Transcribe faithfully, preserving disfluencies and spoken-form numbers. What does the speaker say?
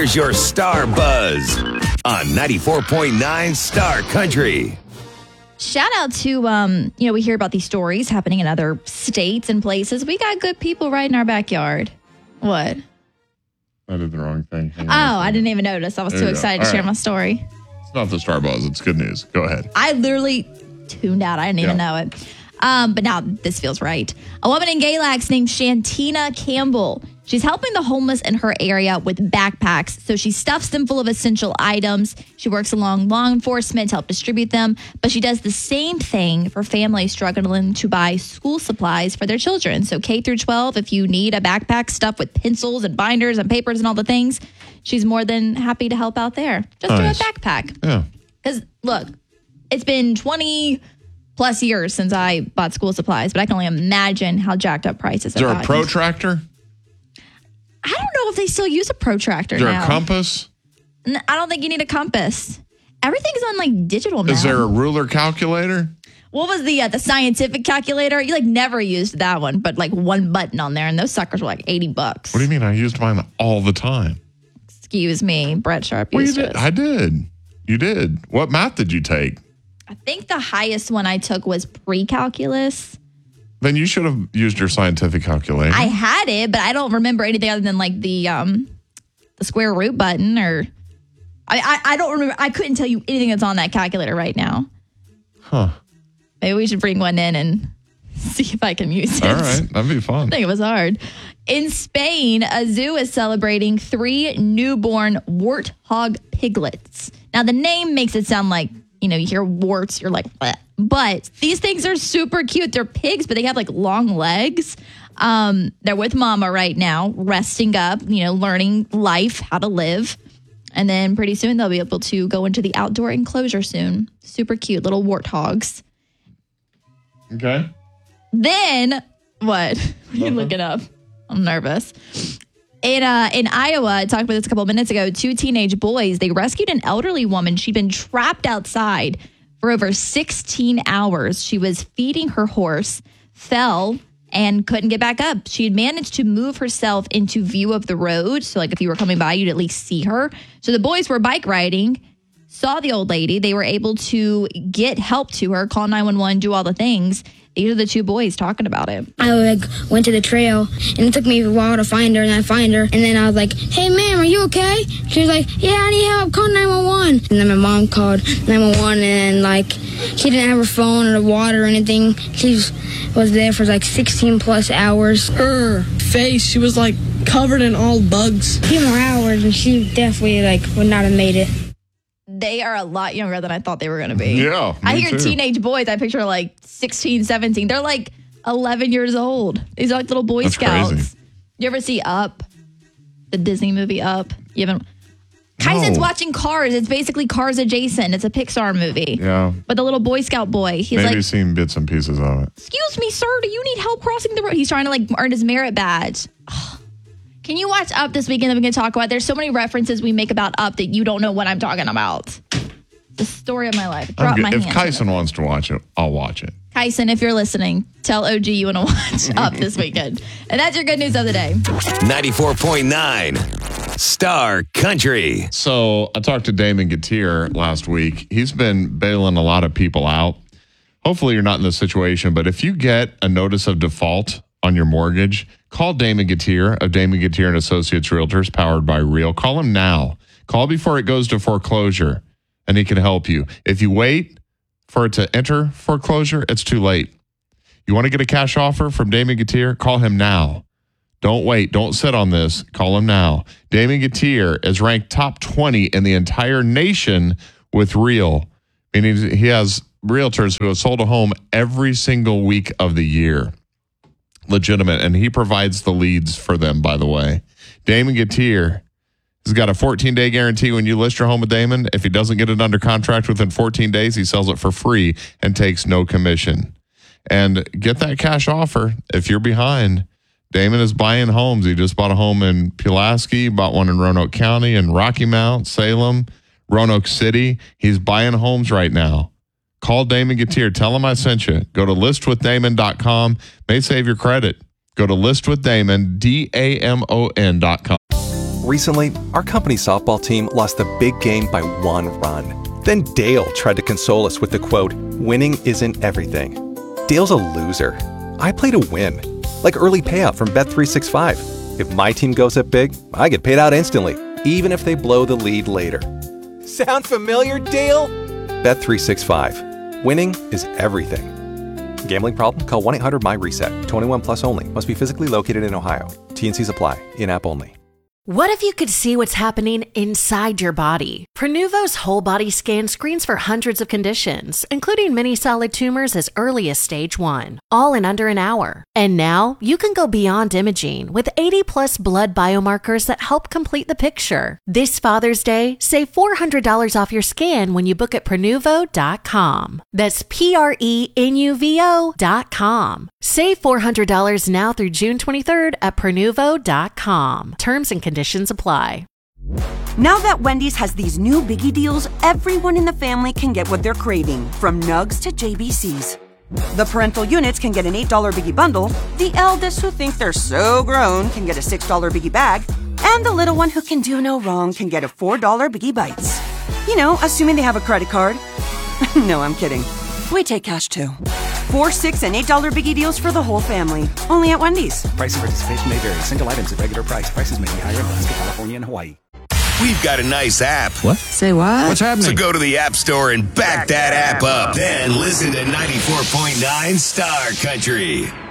Here's your Star Buzz on ninety-four point nine Star Country. Shout out to, um, you know, we hear about these stories happening in other states and places. We got good people right in our backyard. What? I did the wrong thing. Oh, I didn't even notice. I was There too you go. excited to All share right. my story. It's not the Star Buzz. It's good news. Go ahead. I literally tuned out. I didn't even Yeah. know it. Um, but now this feels right. A woman in Galax named Shantina Campbell. She's helping the homeless in her area with backpacks. So she stuffs them full of essential items. She works along law enforcement to help distribute them. But she does the same thing for families struggling to buy school supplies for their children. So K through twelve, if you need a backpack stuffed with pencils and binders and papers and all the things, she's more than happy to help out there. Just Nice. do a backpack. Yeah. Because, look, it's been twenty plus years since I bought school supplies, but I can only imagine how jacked up prices Is there have a gotten. protractor? I don't know if they still use a protractor Is there now. a compass? N- I don't think you need a compass. Everything's on like digital now. Is there a ruler calculator? What was the uh, the scientific calculator? You like never used that one, but like one button on there, and those suckers were like eighty bucks. What do you mean? I used mine all the time. Excuse me, Brett Sharp Well, you used did. it. I did. You did. What math did you take? I think the highest one I took was pre-calculus. Then you should have used your scientific calculator. I had it, but I don't remember anything other than like the um the square root button or I, I I don't remember. I couldn't tell you anything that's on that calculator right now. Huh. Maybe we should bring one in and see if I can use it. All right. That'd be fun. I think it was hard. In Spain, a zoo is celebrating three newborn warthog piglets. Now, the name makes it sound like, you know, you hear warts, you're like, bleh. But these things are super cute. They're pigs, but they have like long legs. Um, they're with mama right now, resting up, you know, learning life, how to live. And then pretty soon they'll be able to go into the outdoor enclosure soon. Super cute little warthogs. Okay. Then what? What are you Uh-huh. looking up? I'm nervous. In uh, in Iowa, I talked about this a couple of minutes ago. Two teenage boys, they rescued an elderly woman. She'd been trapped outside for over sixteen hours. She was feeding her horse, fell, and couldn't get back up. She had managed to move herself into view of the road. So like if you were coming by, you'd at least see her. So the boys were bike riding, saw the old lady. They were able to get help to her, call nine one one, do all the things. These are the two boys talking about it. I like went to the trail and it took me a while to find her, and I find her and then I was like, "Hey ma'am, are you okay?" She was like, "Yeah, I need help, call nine one one." And then my mom called nine one one and like she didn't have her phone or the water or anything. She was, was there for like sixteen plus hours. Her face, she was like covered in all bugs. A few more hours and she definitely like would not have made it. They are a lot younger than I thought they were going to be. Yeah, I me hear too. teenage boys. I picture like sixteen, seventeen. They're like eleven years old. These are like little Boy That's Scouts. crazy. You ever see Up? The Disney movie Up? You haven't? Kaisen's No. watching Cars. It's basically Cars adjacent. It's a Pixar movie. Yeah. But the little Boy Scout boy, he's Maybe like, seen bits and pieces of it. excuse me, sir, do you need help crossing the road? He's trying to like earn his merit badge. Ugh. Can you watch Up this weekend that we can talk about? There's so many references we make about Up that you don't know what I'm talking about. The story of my life. I'm Drop good. my If hand. Kyson wants to watch it, I'll watch it. Kyson, if you're listening, tell O G you want to watch Up this weekend. And that's your good news of the day. ninety-four point nine Star Country. So I talked to Damon Gatier last week. He's been bailing a lot of people out. Hopefully you're not in this situation, but if you get a notice of default on your mortgage, call Damon Gatier of Damon Gatier and Associates Realtors, powered by Real. Call him now. Call before it goes to foreclosure, and he can help you. If you wait for it to enter foreclosure, it's too late. You want to get a cash offer from Damon Gatier? Call him now. Don't wait. Don't sit on this. Call him now. Damon Gatier is ranked top twenty in the entire nation with Real, meaning he has realtors who have sold a home every single week of the year. Legitimate. And he provides the leads for them, by the way. Damon Gatier has got a fourteen-day guarantee when you list your home with Damon. If he doesn't get it under contract within fourteen days, he sells it for free and takes no commission. And get that cash offer if you're behind. Damon is buying homes. He just bought a home in Pulaski, bought one in Roanoke County, in Rocky Mount, Salem, Roanoke City. He's buying homes right now. Call Damon Gatier. Tell him I sent you. Go to list with damon dot com. May save your credit. Go to list with damon, D A M O N dot com. Recently, our company softball team lost the big game by one run. Then Dale tried to console us with the quote, "Winning isn't everything." Dale's a loser. I play to win. Like early payout from Bet three sixty-five. If my team goes up big, I get paid out instantly, even if they blow the lead later. Sound familiar, Dale? Bet three sixty-five. Winning is everything. Gambling problem? Call one eight hundred M Y reset. twenty-one plus only. Must be physically located in Ohio. T N Cs apply. In-app only. What if you could see what's happening inside your body? Prenuvo's whole body scan screens for hundreds of conditions, including many solid tumors as early as stage one, all in under an hour. And now you can go beyond imaging with eighty plus blood biomarkers that help complete the picture. This Father's Day, save four hundred dollars off your scan when you book at Prenuvo dot com. That's P R E N U V O dot com. Save four hundred dollars now through June twenty-third at Prenuvo dot com. Terms and conditions apply. Now that Wendy's has these new biggie deals, everyone in the family can get what they're craving, from nugs to J B Cs. The parental units can get an eight dollar biggie bundle, the eldest who think they're so grown can get a six dollar biggie bag, and the little one who can do no wrong can get a four dollar biggie bites. You know, assuming they have a credit card. No, I'm kidding. We take cash too. Four, six, and eight dollar biggie deals for the whole family. Only at Wendy's. Price and participation may vary. Single items at regular price. Prices may be higher in Alaska, California, and Hawaii. We've got a nice app. What? Say what? What's happening? So go to the App Store and back, back that, that app up. up. Then listen to ninety-four point nine Star Country.